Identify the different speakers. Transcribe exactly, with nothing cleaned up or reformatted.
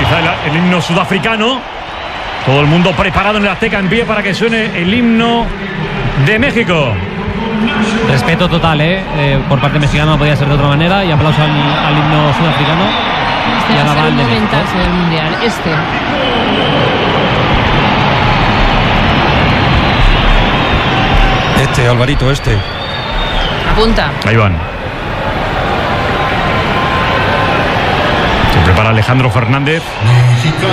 Speaker 1: Empieza el, el himno sudafricano. Todo el mundo preparado en el Azteca en pie para que suene el himno de México.
Speaker 2: Respeto total, ¿eh? Eh, por parte mexicana no podía ser de otra manera. Y aplauso al, al himno sudafricano.
Speaker 3: Este va a ser el momentazo del Mundial. Este.
Speaker 4: Este, Alvarito, este.
Speaker 3: Apunta.
Speaker 1: Ahí van. Se prepara Alejandro Fernández.